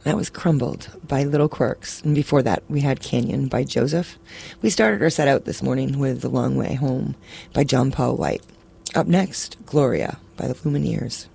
That was Crumbled by Little Quirks. And before that, we had Canyon by Joseph. We started our set out this morning with The Long Way Home by John Paul White. Up next, Gloria by the Lumineers.